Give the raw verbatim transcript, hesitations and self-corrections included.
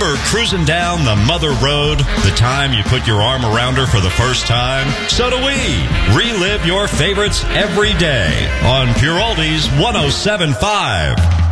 Remember cruising down the mother road, the time you put your arm around her for the first time? So do we. Relive your favorites every day on Pure Oldies one oh seven point five.